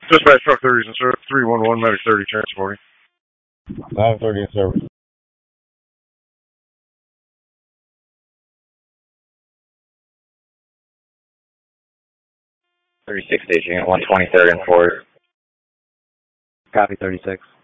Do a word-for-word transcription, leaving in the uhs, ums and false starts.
Dispatch truck thirties and service, three one one, medic thirty, transporting. nine thirty in service. thirty-six staging at one twenty-third and forward. Copy thirty-six.